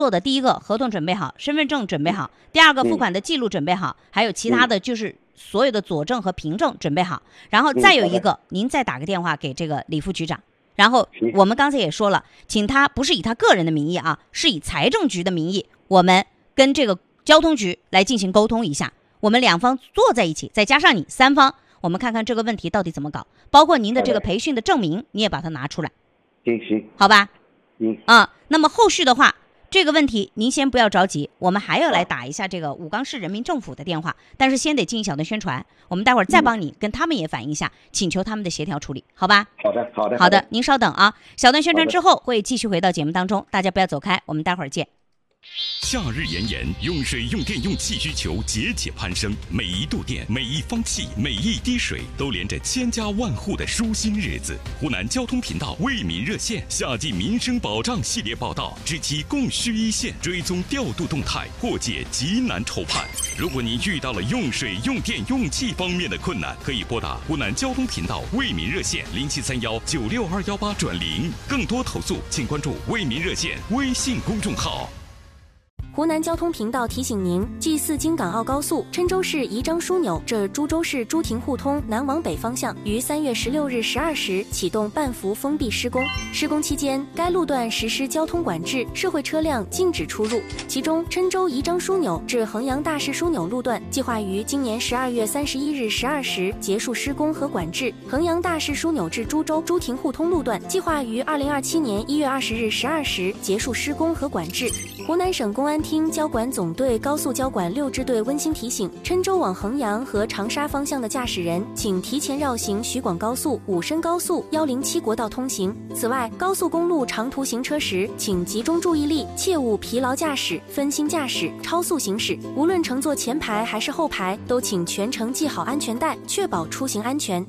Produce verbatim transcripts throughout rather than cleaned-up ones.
做的第一个合同准备好，身份证准备好，第二个付款的记录准备好，还有其他的就是所有的佐证和凭证准备好，然后再有一个，您再打个电话给这个李副局长，然后我们刚才也说了，请他不是以他个人的名义啊，是以财政局的名义，我们跟这个交通局来进行沟通一下，我们两方坐在一起，再加上你三方，我们看看这个问题到底怎么搞，包括您的这个培训的证明，你也把它拿出来， 行行， 好吧？ 嗯啊，那么后续的话。这个问题您先不要着急，我们还要来打一下这个武冈市人民政府的电话，但是先得进行小段宣传，我们待会儿再帮你跟他们也反映一下，请求他们的协调处理，好吧？ 好的，好的， 好的，您稍等啊，小段宣传之后会继续回到节目当中，大家不要走开，我们待会儿见。 夏日炎炎，用水、用电、用气需求节节攀升，每一度电、每一方气、每一滴水，都连着千家万户的舒心日子。湖南交通频道为民热线夏季民生保障系列报道，知其供需一线，追踪调度动态，破解急难愁盼。如果您遇到了用水、用电、用气方面的困难，可以拨打湖南交通频道为民热线零七三幺九六二幺八转零，更多投诉请关注为民热线微信公众号。 湖南交通频道提醒您：G 四京港澳高速郴州市宜章枢纽至株洲市朱亭互通南往北方向于三月十六日十二时启动半幅封闭施工。施工期间，该路段实施交通管制，社会车辆禁止出入。其中，郴州宜章枢纽至衡阳大市枢纽路段计划于今年十二月三十一日十二时结束施工和管制；衡阳大市枢纽至株洲朱亭互通路段计划于二零二七年一月二十日十二时结束施工和管制。湖南省公安厅交管总队高速交管六支队温馨提醒：郴州往衡阳和长沙方向的驾驶人，请提前绕行徐广高速、武深高速、一零七国道通行。此外，高速公路长途行车时，请集中注意力，切勿疲劳驾驶、分心驾驶、超速行驶。无论乘坐前排还是后排，都请全程系好安全带，确保出行安全。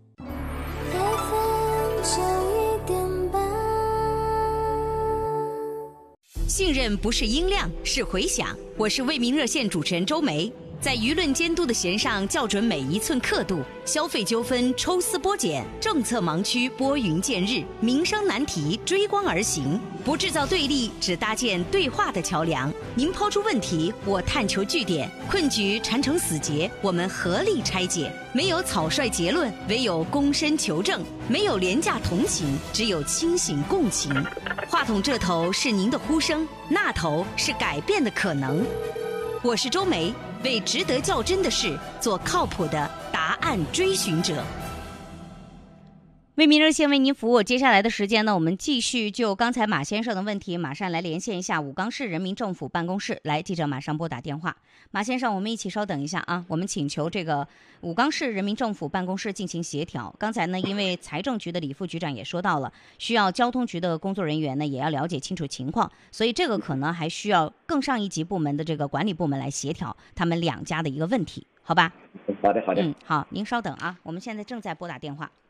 信任不是音量，是回响。我是为民热线主持人周梅，在舆论监督的弦上校准每一寸刻度，消费纠纷抽丝剥茧，政策盲区拨云见日，民生难题追光而行，不制造对立，只搭建对话的桥梁。您抛出问题，我探求据点，困局缠成死结，我们合力拆解。没有草率结论，唯有躬身求证；没有廉价同情，只有清醒共情。话筒这头是您的呼声，那头是改变的可能。我是周梅，为值得较真的事做靠谱的答案追寻者。 为民热线为您服务，接下来的时间呢，我们继续就刚才马先生的问题，马上来连线一下武冈市人民政府办公室。来，记者马上拨打电话。马先生，我们一起稍等一下啊，我们请求这个武冈市人民政府办公室进行协调。刚才呢，因为财政局的李副局长也说到了，需要交通局的工作人员呢也要了解清楚情况，所以这个可能还需要更上一级部门的这个管理部门来协调他们两家的一个问题，好吧？ 好的，好的。 嗯，好，您稍等啊，我们现在正在拨打电话。